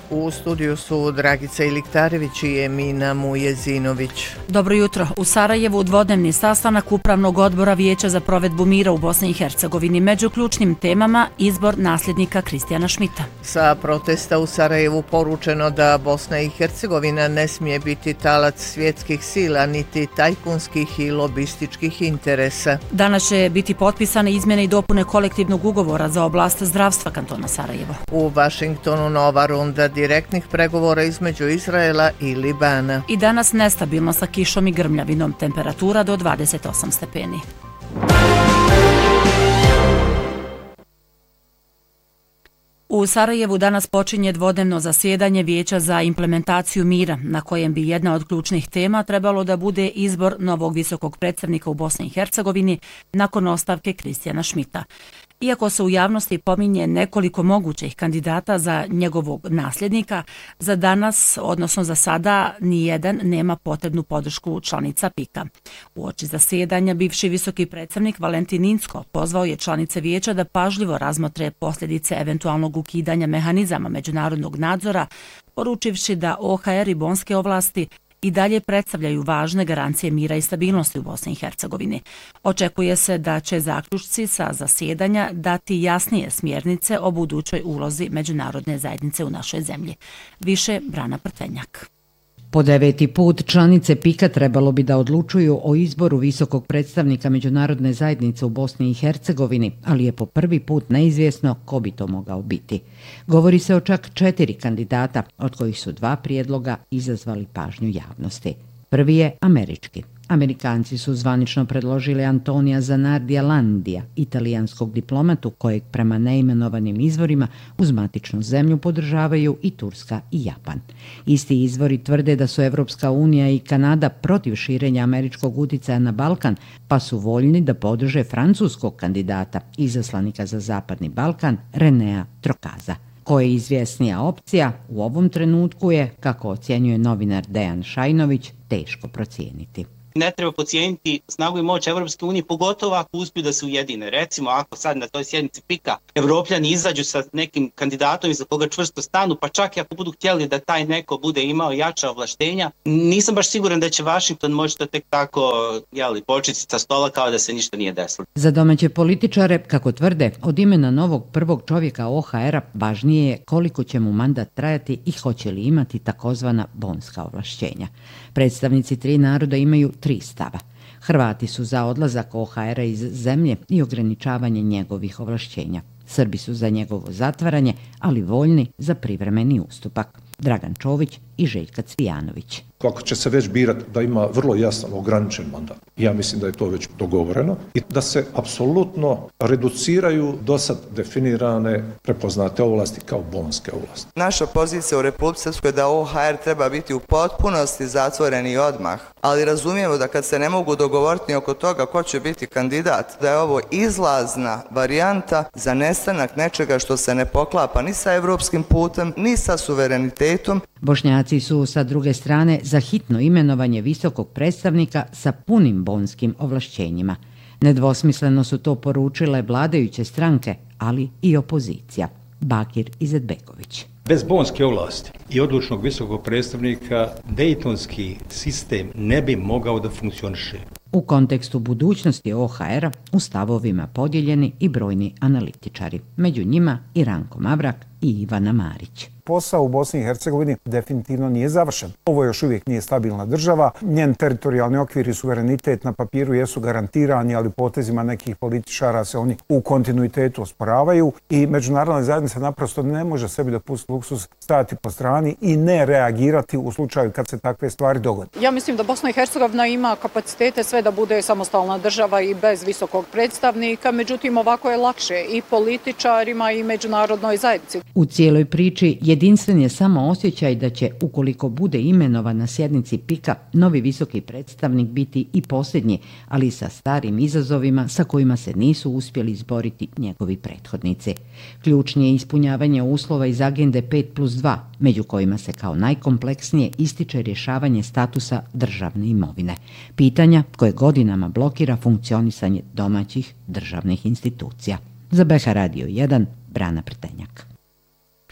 U studiju su Dragica Iliktarević i Emina Mujezinović. Dobro jutro. U Sarajevu dvodnevni sastanak Upravnog odbora Vijeća za provedbu mira u Bosni i Hercegovini. Među ključnim temama izbor nasljednika Kristijana Šmita. Sa protesta u Sarajevu poručeno da Bosna i Hercegovina ne smije biti talac svjetskih sila niti tajkunskih i lobističkih interesa. Danas će biti potpisane izmjene i dopune kolektivnog ugovora za oblast zdravstva kantona Sarajevo. U Vašingtonu nova runda direktnih pregovora između Izraela i Libana. I danas nestabilno sa kišom i grmljavinom, temperatura do 28 stepeni. U Sarajevu danas počinje dvodnevno zasjedanje Vijeća za implementaciju mira, na kojem bi jedna od ključnih tema trebalo da bude izbor novog visokog predstavnika u Bosni i Hercegovini nakon ostavke Kristijana Šmita. Iako se u javnosti pominje nekoliko mogućih kandidata za njegovog nasljednika, za danas, odnosno za sada, nijedan nema potrebnu podršku članica PIK-a. Uoči zasjedanja bivši visoki predstavnik Valentin Incko pozvao je članice vijeća da pažljivo razmotre posljedice eventualnog ukidanja mehanizama međunarodnog nadzora, poručivši da OHR i bonske ovlasti i dalje predstavljaju važne garancije mira i stabilnosti u Bosni i Hercegovini. Očekuje se da će zaključci sa zasjedanja dati jasnije smjernice o budućoj ulozi međunarodne zajednice u našoj zemlji. Više Brana Prtvenjak. Po 9. put članice PIK-a trebalo bi da odlučuju o izboru visokog predstavnika međunarodne zajednice u Bosni i Hercegovini, ali je po prvi put neizvjesno ko bi to mogao biti. Govori se o čak 4 kandidata, od kojih su 2 prijedloga izazvali pažnju javnosti. Prvi je američki. Amerikanci su zvanično predložili Antonija Zanardija Landija, italijanskog diplomatu kojeg prema neimenovanim izvorima uz matičnu zemlju podržavaju i Turska i Japan. Isti izvori tvrde da su Evropska unija i Kanada protiv širenja američkog uticaja na Balkan, pa su voljni da podrže francuskog kandidata, izaslanika za Zapadni Balkan, Renea Trokaza. Koja je izvjesnija opcija u ovom trenutku je, kako ocjenjuje novinar Dejan Šajnović, teško procijeniti. Ne treba podcijeniti snagu i moć Evropske unije, pogotovo ako uspiju da se ujedine. Recimo, ako sad na toj sjednici PIK-a Evropljani izađu sa nekim kandidatom iza koga čvrsto stanu, pa čak i ako budu htjeli da taj neko bude imao jača ovlaštenja, nisam baš siguran da će Washington moći to tek tako početi sa stola kao da se ništa nije desilo. Za domaće političare, kako tvrde, od imena novog prvog čovjeka OHR-a važnije je koliko će mu mandat trajati i hoće li imati takozvana bonska ovlašćenja. Predstavnici 3 naroda imaju 3 stava. Hrvati su za odlazak OHR-a iz zemlje i ograničavanje njegovih ovlašćenja. Srbi su za njegovo zatvaranje, ali voljni za privremeni ustupak. Dragan Čović i Željka Cvijanović. Kako će se već birati da ima vrlo jasan ograničen mandat. Ja mislim da je to već dogovoreno i da se apsolutno reduciraju dosad definirane prepoznate ovlasti kao bonske ovlasti. Naša pozicija u Republici Srpskoj je da OHR treba biti u potpunosti zatvoreni odmah, ali razumijemo da kad se ne mogu dogovoriti oko toga ko će biti kandidat, da je ovo izlazna varijanta za nestanak nečega što se ne poklapa ni sa evropskim putem, ni sa suverenitetom. Bošnjaci su sa druge strane za hitno imenovanje visokog predstavnika sa punim bonskim ovlašćenjima. Nedvosmisleno su to poručile vladajuće stranke, ali i opozicija. Bakir Izetbegović. Bez bonske ovlasti i odlučnog visokog predstavnika dejtonski sistem ne bi mogao da funkcioniše. U kontekstu budućnosti OHR-a u stavovima podijeljeni i brojni analitičari. Među njima i Ranko Mavrak i Ivana Marić. Posao u Bosni i Hercegovini definitivno nije završen. Ovo još uvijek nije stabilna država. Njen teritorijalni okvir i suverenitet na papiru jesu garantirani, ali potezima nekih političara se oni u kontinuitetu osporavaju i međunarodna zajednica naprosto ne može sebi dopustiti luksuz stajati po strani i ne reagirati u slučaju kad se takve stvari dogode. Ja mislim da Bosna i Hercegovina ima kapacitete sve da bude samostalna država i bez visokog predstavnika, međutim ovako je lakše i političarima i međunarodnoj zajednici. U cijeloj priči jedinstven je samo osjećaj da će, ukoliko bude imenovan na sjednici PIK-a, novi visoki predstavnik biti i posljednji, ali sa starim izazovima sa kojima se nisu uspjeli izboriti njegovi prethodnici. Ključni je ispunjavanje uslova iz agende 5+2, među kojima se kao najkompleksnije ističe rješavanje statusa državne imovine. Pitanja koje godinama blokira funkcionisanje domaćih državnih institucija. Za BH Radio 1, Brana Prtenjak.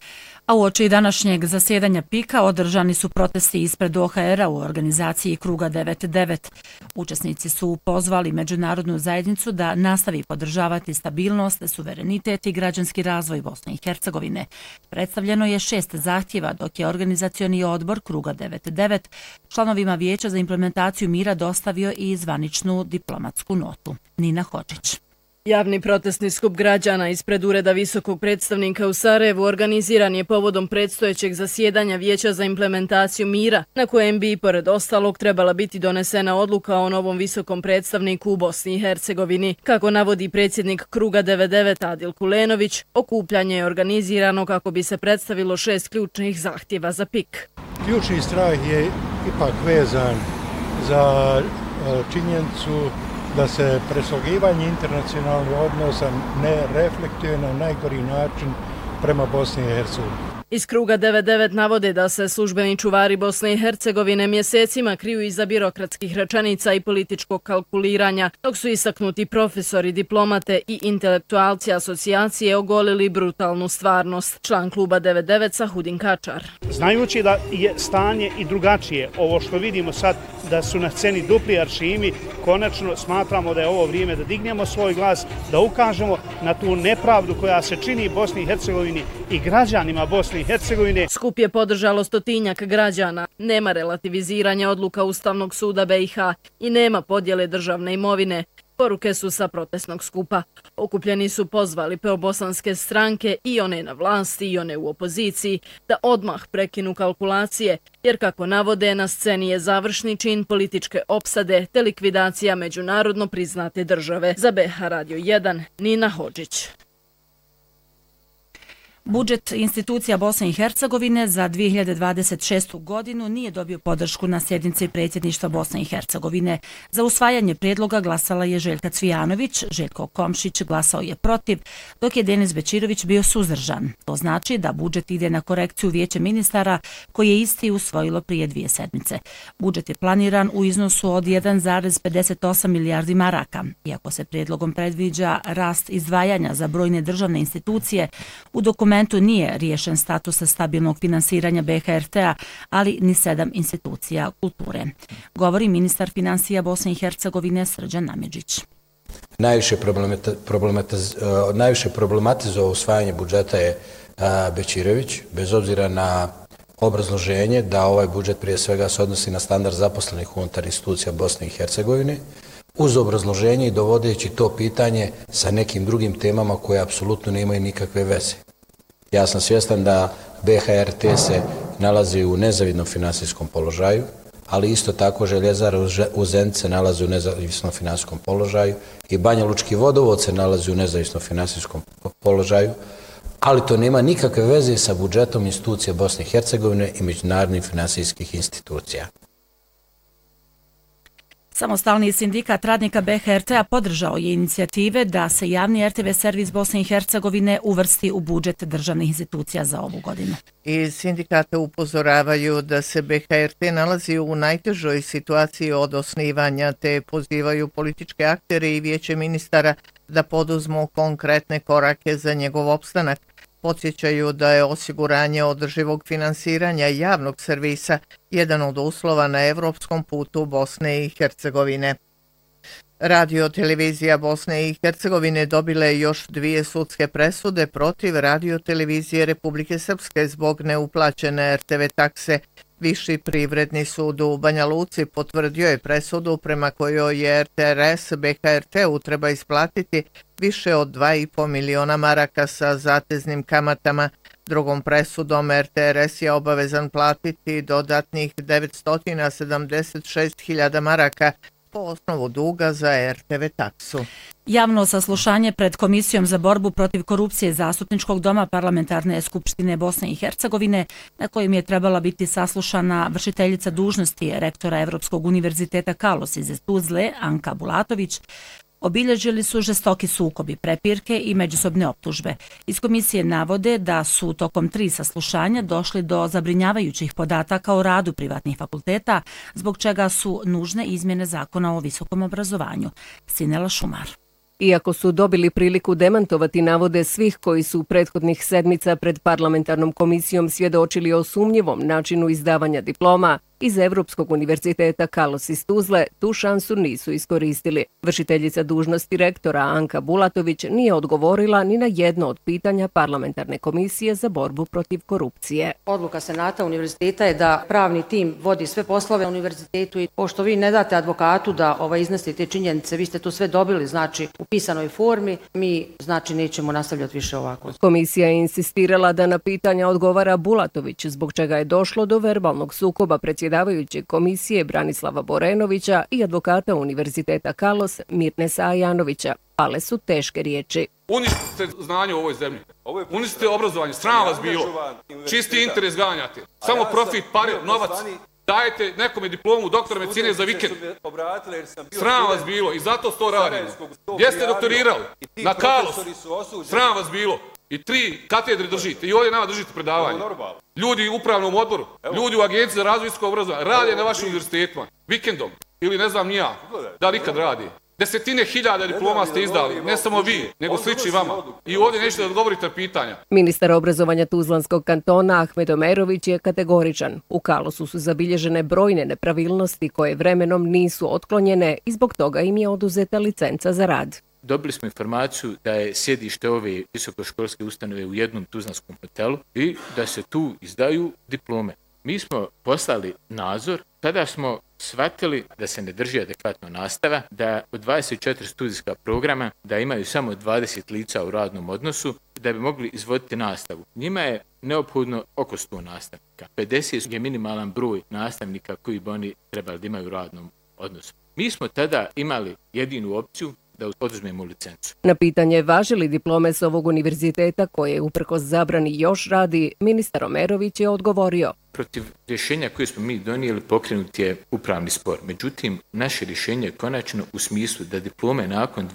A uoči današnjeg zasjedanja PIK-a održani su protesti ispred OHR-a u organizaciji Kruga 99. Učesnici su pozvali međunarodnu zajednicu da nastavi podržavati stabilnost, suverenitet i građanski razvoj Bosne i Hercegovine. Predstavljeno je 6 zahtjeva, dok je organizacioni odbor Kruga 99 članovima Vijeća za implementaciju mira dostavio i zvaničnu diplomatsku notu. Nina Hodžić. Javni protestni skup građana ispred Ureda visokog predstavnika u Sarajevu organiziran je povodom predstojećeg zasjedanja Vijeća za implementaciju mira, na kojem bi, pored ostalog, trebala biti donesena odluka o novom visokom predstavniku u Bosni i Hercegovini. Kako navodi predsjednik Kruga 99 Adil Kulenović, okupljanje je organizirano kako bi se predstavilo 6 ključnih zahtjeva za PIK. Ključni strah je ipak vezan za činjenicu da se preslagivanje internacionalnih odnosa ne reflektuje na najgori način prema Bosni i Hercegovini. Iz Kruga 99 navode da se službeni čuvari Bosne i Hercegovine mjesecima kriju iza birokratskih rečenica i političkog kalkuliranja, dok su istaknuti profesori, diplomate i intelektualci asocijacije ogolili brutalnu stvarnost. Član kluba 99 Sahudin Kačar. Znajući da je stanje i drugačije, ovo što vidimo sad da su na sceni dupli aršimi, konačno smatramo da je ovo vrijeme da dignemo svoj glas, da ukažemo na tu nepravdu koja se čini Bosni i Hercegovini i građanima Bosne i Hercegovine. Skup je podržalo 100-tinjak građana. Nema relativiziranja odluka Ustavnog suda BiH i nema podjele državne imovine. Poruke su sa protestnog skupa. Okupljeni su pozvali probosanske stranke i one na vlasti i one u opoziciji da odmah prekinu kalkulacije, jer kako navode na sceni je završni čin političke opsade te likvidacija međunarodno priznate države. Za BiH Radio 1, Nina Hodžić. Budžet institucija Bosne i Hercegovine za 2026. godinu nije dobio podršku na sjednici predsjedništva Bosne i Hercegovine. Za usvajanje prijedloga glasala je Željka Cvijanović, Željko Komšić glasao je protiv, dok je Denis Bećirović bio suzdržan. To znači da budžet ide na korekciju Vijeća ministara koji je isti usvojilo prije 2 sedmice. Budžet je planiran u iznosu od 1,58 milijardi maraka. Iako se prijedlogom predviđa rast izdvajanja za brojne državne institucije, u dokumentu nije riješen status stabilnog finansiranja BHRT-a, ali ni 7 institucija kulture. Govori ministar financija Bosne i Hercegovine Srđan Namidžić. Najviše problematizovao usvajanje budžeta je Bećirović, bez obzira na obrazloženje da ovaj budžet prije svega se odnosi na standard zaposlenih unutar institucija Bosne i Hercegovine, uz obrazloženje i dovodeći to pitanje sa nekim drugim temama koje apsolutno nemaju nikakve veze. Ja sam svjestan da BHRT se nalazi u nezavidnom finansijskom položaju, ali isto tako Željezara u Zenici se nalazi u nezavisnom finansijskom položaju i Banja Lučki vodovod se nalazi u nezavisnom finansijskom položaju, ali to nema nikakve veze sa budžetom institucija Bosne i Hercegovine i međunarodnih finansijskih institucija. Samostalni sindikat radnika BHRT-a podržao je inicijative da se javni RTV servis Bosne i Hercegovine uvrsti u budžet državnih institucija za ovu godinu. Iz sindikata upozoravaju da se BHRT nalazi u najtežoj situaciji od osnivanja, te pozivaju političke aktere i vijeće ministara da poduzmu konkretne korake za njegov opstanak. Podsjećaju da je osiguranje održivog finansiranja javnog servisa jedan od uslova na evropskom putu Bosne i Hercegovine. Radio televizija Bosne i Hercegovine dobile još 2 sudske presude protiv radio televizije Republike Srpske zbog neuplaćene RTV takse. Viši privredni sud u Banja Luci potvrdio je presudu prema kojoj je RTRS BHRT-u treba isplatiti više od 2,5 miliona maraka sa zateznim kamatama. Drugom presudom RTRS je obavezan platiti dodatnih 976.000 maraka po osnovu duga za RTV taksu. Javno saslušanje pred Komisijom za borbu protiv korupcije Zastupničkog doma Parlamentarne skupštine Bosne i Hercegovine, na kojem je trebala biti saslušana vršiteljica dužnosti rektora Evropskog univerziteta Kalos iz Tuzle, Anka Bulatović, obilježili su žestoki sukobi, prepirke i međusobne optužbe. Iz komisije navode da su tokom 3 saslušanja došli do zabrinjavajućih podataka o radu privatnih fakulteta, zbog čega su nužne izmjene zakona o visokom obrazovanju. Sinela Šumar. Iako su dobili priliku demantovati navode svih koji su prethodnih sedmica pred parlamentarnom komisijom svjedočili o sumnjivom načinu izdavanja diploma, iz Evropskog univerziteta Carlos iz Tuzle tu šansu nisu iskoristili. Vršiteljica dužnosti rektora Anka Bulatović nije odgovorila ni na jedno od pitanja parlamentarne komisije za borbu protiv korupcije. Odluka Senata univerziteta je da pravni tim vodi sve poslove u univerzitetu i pošto vi ne date advokatu da iznese te činjenice, vi ste to sve dobili znači u pisanoj formi, mi znači nećemo nastavljati više ovako. Komisija je insistirala da na pitanja odgovara Bulatović, zbog čega je došlo do verbalnog sukoba predsjedavajućeg komisije Branislava Borenovića i advokata Univerziteta Carlos Mirnesa Ajanovića. Pale su teške riječi. Uništite znanje u ovoj zemlji. Uništite obrazovanje. Sram vas bilo. Čisti interes ganjate. Samo profit, pare, novac. Dajete nekome diplomu doktora medicine za vikend. Sram vas bilo i zato to radimo. Gdje ste doktorirali? Na Carlosu. Sram vas bilo. I 3 katedre držite i ovdje nama držite predavanje. Ljudi u upravnom odboru, ljudi u agenciji za razvoj visokog obrazovanja rade na vašim univerzitetima, vikendom ili ne znam ni ja, da li ikad radi. Desetine hiljada diploma ste izdali, ne samo vi, nego slični vama. I ovdje nećete da odgovorite na pitanja. Ministar obrazovanja Tuzlanskog kantona Ahmed Omerović je kategoričan. U Carlosu su zabilježene brojne nepravilnosti koje vremenom nisu otklonjene i zbog toga im je oduzeta licenca za rad. Dobili smo informaciju da je sjedište ove visokoškolske ustanove u jednom tuzlanskom hotelu i da se tu izdaju diplome. Mi smo poslali nadzor kada smo shvatili da se ne drži adekvatno nastava, da od 24 studijska programa da imaju samo 20 lica u radnom odnosu da bi mogli izvoditi nastavu. Njima je neophodno oko 100 nastavnika. 50 je minimalan broj nastavnika koji bi oni trebali da imaju u radnom odnosu. Mi smo tada imali jedinu opciju da oduzmemo licencu. Na pitanje važe li diplome s ovog univerziteta koje uprkos zabrani još radi, ministar Omerović je odgovorio. Protiv rješenja koje smo mi donijeli pokrenut je upravni spor. Međutim, naše rješenje je konačno u smislu da diplome nakon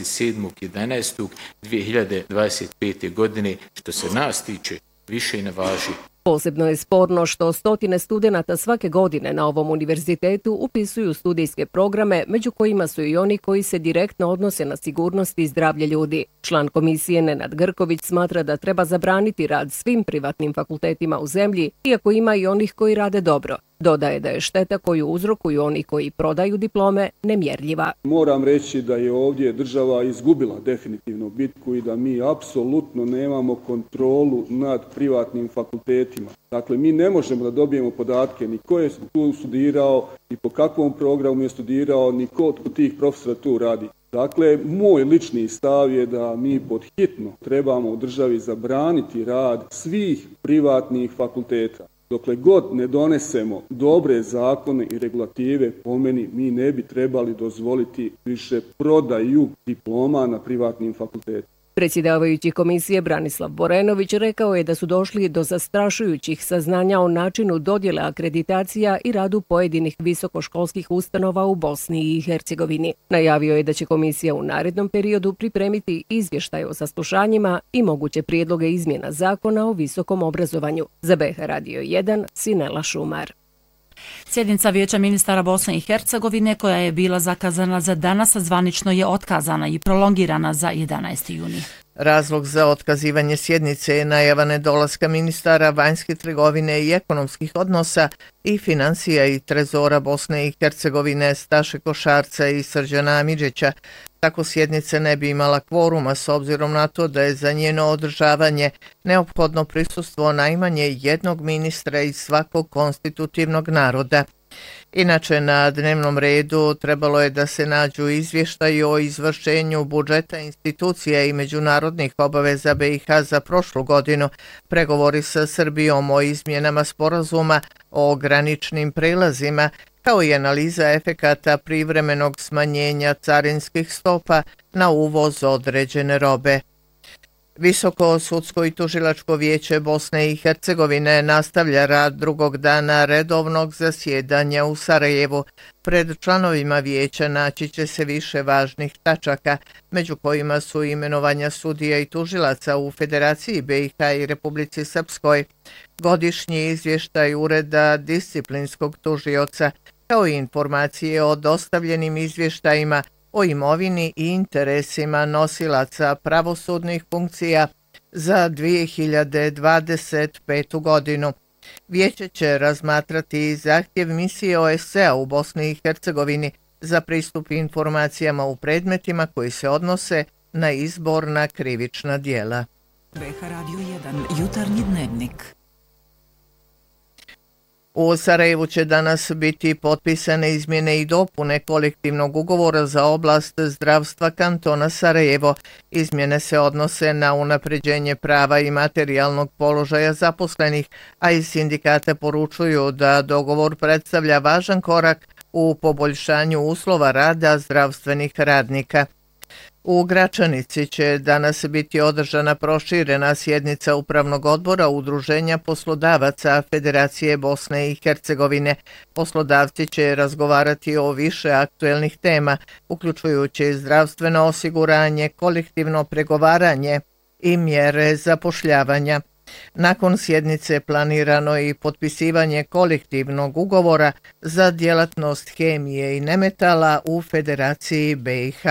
27.11.2025. godine, što se nas tiče, više i ne važi. Posebno je sporno što stotine studenata svake godine na ovom univerzitetu upisuju studijske programe, među kojima su i oni koji se direktno odnose na sigurnost i zdravlje ljudi. Član komisije Nenad Grković smatra da treba zabraniti rad svim privatnim fakultetima u zemlji, iako ima i onih koji rade dobro. Dodaje da je šteta koju uzrokuju oni koji prodaju diplome nemjerljiva. Moram reći da je ovdje država izgubila definitivno bitku i da mi apsolutno nemamo kontrolu nad privatnim fakultetima. Dakle, mi ne možemo da dobijemo podatke ni ko je tu studirao, ni po kakvom programu je studirao, ni ko od tih profesora tu radi. Dakle, moj lični stav je da mi pod hitno trebamo u državi zabraniti rad svih privatnih fakulteta. Dokle god ne donesemo dobre zakone i regulative, po meni mi ne bi trebali dozvoliti više prodaju diploma na privatnim fakultetima. Predsjedavajući komisije Branislav Borenović rekao je da su došli do zastrašujućih saznanja o načinu dodjele akreditacija i radu pojedinih visokoškolskih ustanova u Bosni i Hercegovini. Najavio je da će komisija u narednom periodu pripremiti izvještaj o saslušanjima i moguće prijedloge izmjena zakona o visokom obrazovanju. Za BH Radio 1, Sinela Šumar. Sjednica Vijeća ministara Bosne i Hercegovine, koja je bila zakazana za danas, zvanično je otkazana i prolongirana za 11. juni. Razlog za otkazivanje sjednice je najava nedolaska ministara vanjske trgovine i ekonomskih odnosa i financija i trezora Bosne i Hercegovine Staše Košarca i Srđana Amidžića. Tako sjednice ne bi imala kvoruma s obzirom na to da je za njeno održavanje neophodno prisustvo najmanje jednog ministra iz svakog konstitutivnog naroda. Inače, na dnevnom redu trebalo je da se nađu izvještaji o izvršenju budžeta institucija i međunarodnih obaveza BiH za prošlu godinu, pregovori sa Srbijom o izmjenama sporazuma o graničnim prelazima, kao i analiza efekata privremenog smanjenja carinskih stopa na uvoz određene robe. Visoko sudsko i tužilačko vijeće Bosne i Hercegovine nastavlja rad drugog dana redovnog zasjedanja u Sarajevu. Pred članovima vijeća naći će se više važnih tačaka, među kojima su imenovanja sudija i tužilaca u Federaciji BiH i Republici Srpskoj, godišnji izvještaj Ureda disciplinskog tužioca, kao i informacije o dostavljenim izvještajima o imovini i interesima nosilaca pravosudnih funkcija za 2025. godinu. Vijeće će razmatrati zahtjev misije OSCE-a u Bosni i Hercegovini za pristup informacijama u predmetima koji se odnose na izborna krivična djela. BH Radio 1, jutarnji dnevnik. U Sarajevu će danas biti potpisane izmjene i dopune kolektivnog ugovora za oblast zdravstva kantona Sarajevo. Izmjene se odnose na unapređenje prava i materijalnog položaja zaposlenih, a iz sindikata poručuju da dogovor predstavlja važan korak u poboljšanju uslova rada zdravstvenih radnika. U Gračanici će danas biti održana proširena sjednica Upravnog odbora Udruženja poslodavaca Federacije Bosne i Hercegovine. Poslodavci će razgovarati o više aktuelnih tema, uključujući zdravstveno osiguranje, kolektivno pregovaranje i mjere zapošljavanja. Nakon sjednice planirano i potpisivanje kolektivnog ugovora za djelatnost hemije i nemetala u Federaciji BiH.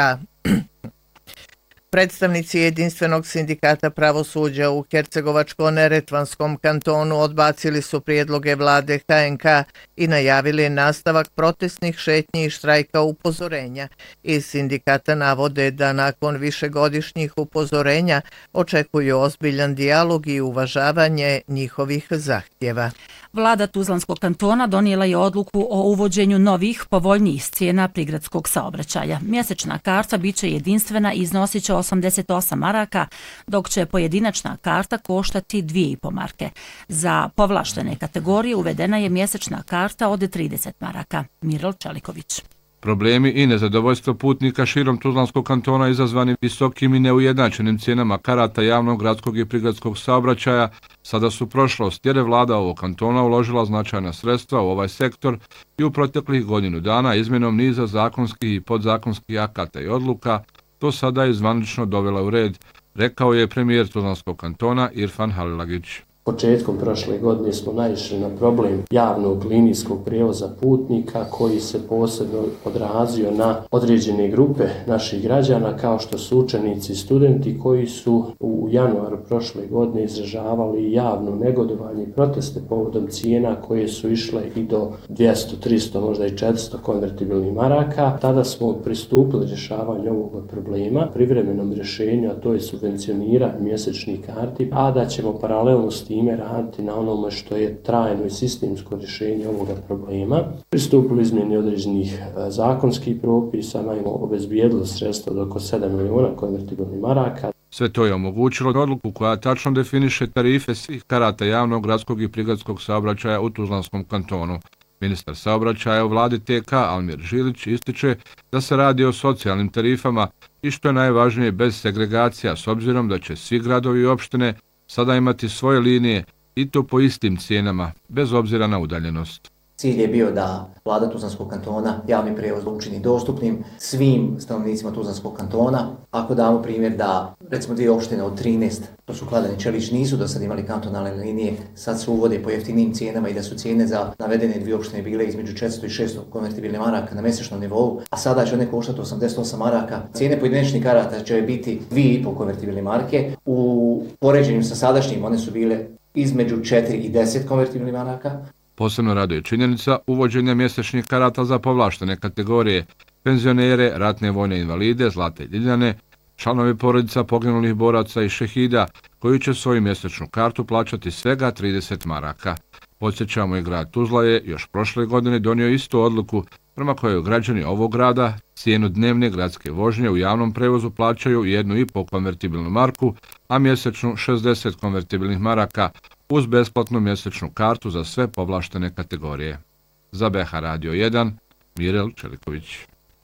Predstavnici Jedinstvenog sindikata pravosuđa u Hercegovačko-Neretvanskom kantonu odbacili su prijedloge vlade HNK i najavili nastavak protestnih šetnji i štrajka upozorenja. Iz sindikata navode da nakon višegodišnjih upozorenja očekuju ozbiljan dijalog i uvažavanje njihovih zahtjeva. Vlada Tuzlanskog kantona donijela je odluku o uvođenju novih, povoljnijih cijena prigradskog saobraćaja. Mjesečna karta biće jedinstvena i iznosit će 88 maraka, dok će pojedinačna karta koštati 2,5 marke. Za povlaštene kategorije uvedena je mjesečna karta od 30 maraka. Mirel Čeliković. Problemi i nezadovoljstvo putnika širom Tuzlanskog kantona izazvani visokim i neujednačenim cijenama karata javnog, gradskog i prigradskog saobraćaja sada su prošlost, jer je vlada ovog kantona uložila značajna sredstva u ovaj sektor i u proteklih godinu dana izmjenom niza zakonskih i podzakonskih akata i odluka to sada je zvanično dovela u red, rekao je premijer Tuzlanskog kantona Irfan Halilagić. Početkom prošle godine smo naišli na problem javnog linijskog prijevoza putnika koji se posebno odrazio na određene grupe naših građana kao što su učenici i studenti koji su u januaru prošle godine izražavali javno negodovanje i proteste povodom cijena koje su išle i do 200, 300, možda i 400 konvertibilnih maraka. Tada smo pristupili rješavanju ovog problema, privremenom rješenju, a to je subvencioniranje mjesečnih karti, a da ćemo paralelno s time raditi na onome što je trajno i sistemsko rješenje ovoga problema. Pristupili izmjeni određenih zakonskih propisa, naime obezbijedilo sredstva od oko 7 miliona konvertibilnih maraka. Sve to je omogućilo odluku koja tačno definiše tarife svih karata javnog, gradskog i prigradskog saobraćaja u Tuzlanskom kantonu. Ministar saobraćaja u vladi TK Almir Žilić ističe da se radi o socijalnim tarifama i što je najvažnije bez segregacija, s obzirom da će svi gradovi i opštine sada imati svoje linije i to po istim cijenama, bez obzira na udaljenost. Cilj je bio da vlada Tuzlanskog kantona javni prijevoz učini dostupnim svim stanovnicima Tuzlanskog kantona. Ako damo primjer da recimo 2 opštine od 13, to su Kladan i Čelić, nisu do sad imali kantonalne linije, sad se uvode po jeftinim cijenama i da su cijene za navedene 2 opštine bile između 400 i 600 konvertibilnih maraka na mjesečnom nivou, a sada će one koštati 88 maraka. Cijene pojedinačnih karata će biti 2,5 konvertibilne marke. U poređenju sa sadašnjim one su bile između 4 i 10 konvertibilnih maraka. Posebno raduje činjenica uvođenja mjesečnih karata za povlaštene kategorije, penzionere, ratne vojne invalide, zlate ljiljane, članovi porodica poginulih boraca i šehida, koji će svoju mjesečnu kartu plaćati svega 30 maraka. Podsjećamo i grad Tuzla je još prošle godine donio istu odluku prema kojoj građani ovog grada cijenu dnevne gradske vožnje u javnom prevozu plaćaju 1,5 konvertibilnu marku, a mjesečnu 60 konvertibilnih maraka uz besplatnu mjesečnu kartu za sve povlaštene kategorije. Za BH Radio 1, Mirel Čeliković.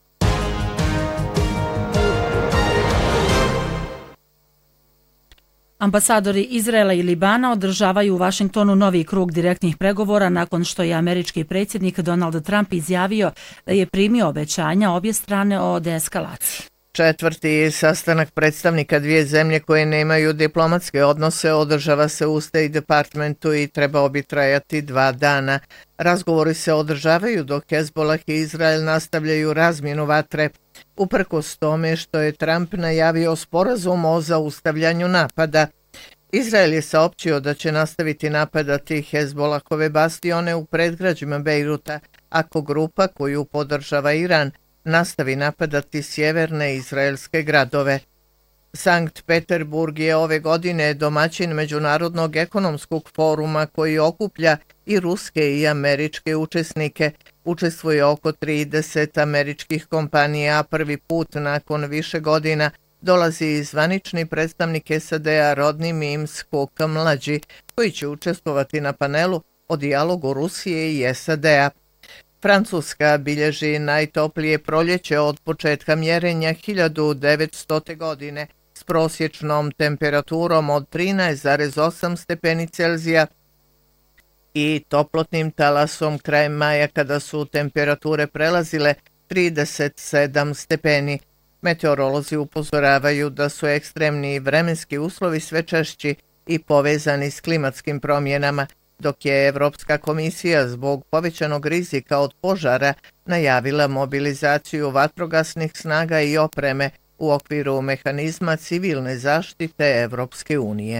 Ambasadori Izraela i Libana održavaju u Vašingtonu novi krug direktnih pregovora nakon što je američki predsjednik Donald Trump izjavio da je primio obećanja obje strane o deeskalaciji. Četvrti sastanak predstavnika dvije zemlje koje nemaju diplomatske odnose održava se u State Departmentu i trebao bi trajati 2 dana. Razgovori se održavaju dok Hezbollah i Izrael nastavljaju razmjenu vatre. Uprkos tome što je Trump najavio sporazum o zaustavljanju napada. Izrael je saopćio da će nastaviti napadati Hezbollahove bastione u predgrađima Bejruta ako grupa koju podržava Iran nastavi napadati sjeverne izraelske gradove. Sankt Peterburg je ove godine domaćin Međunarodnog ekonomskog foruma koji okuplja i ruske i američke učesnike. Učestvuje oko 30 američkih kompanija, a prvi put nakon više godina dolazi i zvanični predstavnik SAD-a Rodney Mims Cook mlađi, koji će učestvovati na panelu o dijalogu Rusije i SAD-a. Francuska bilježi najtoplije proljeće od početka mjerenja 1900. godine s prosječnom temperaturom od 13,8 stepeni Celzija i toplotnim talasom krajem maja kada su temperature prelazile 37 stepeni. Meteorolozi upozoravaju da su ekstremni vremenski uslovi sve češći i povezani s klimatskim promjenama, dok je Evropska komisija zbog povećanog rizika od požara najavila mobilizaciju vatrogasnih snaga i opreme u okviru mehanizma civilne zaštite Evropske unije.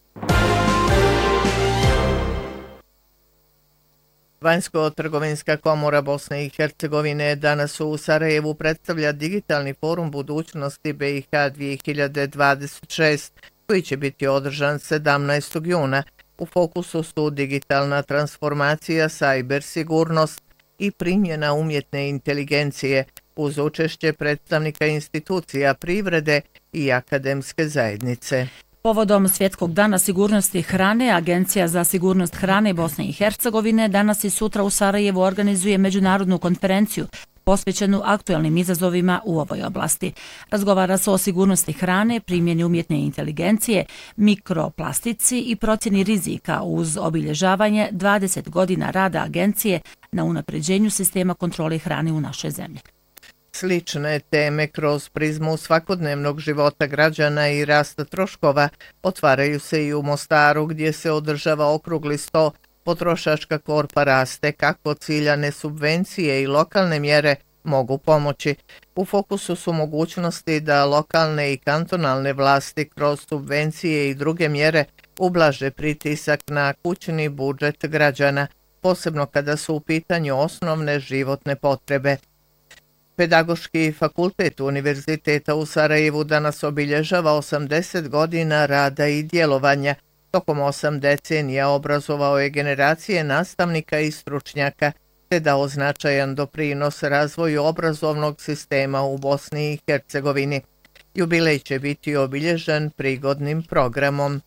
Vanjsko-trgovinska komora Bosne i Hercegovine danas u Sarajevu predstavlja digitalni forum budućnosti BiH 2026, koji će biti održan 17. juna. U fokusu su digitalna transformacija, cyber sigurnost i primjena umjetne inteligencije uz učešće predstavnika institucija privrede i akademske zajednice. Povodom Svjetskog dana sigurnosti hrane, Agencija za sigurnost hrane Bosne i Hercegovine danas i sutra u Sarajevu organizuje međunarodnu konferenciju posvećenu aktuelnim izazovima u ovoj oblasti. Razgovara se o sigurnosti hrane, primjeni umjetne inteligencije, mikroplastici i procjeni rizika uz obilježavanje 20 godina rada agencije na unapređenju sistema kontrole hrane u našoj zemlji. Slične teme kroz prizmu svakodnevnog života građana i rasta troškova otvaraju se i u Mostaru gdje se održava okrugli sto Potrošačka korpa raste, kako ciljane subvencije i lokalne mjere mogu pomoći. U fokusu su mogućnosti da lokalne i kantonalne vlasti kroz subvencije i druge mjere ublaže pritisak na kućni budžet građana, posebno kada su u pitanju osnovne životne potrebe. Pedagoški fakultet Univerziteta u Sarajevu danas obilježava 80 godina rada i djelovanja. Tokom 8 decenija obrazovao je generacije nastavnika i stručnjaka, te dao značajan doprinos razvoju obrazovnog sistema u Bosni i Hercegovini. Jubilej će biti obilježen prigodnim programom.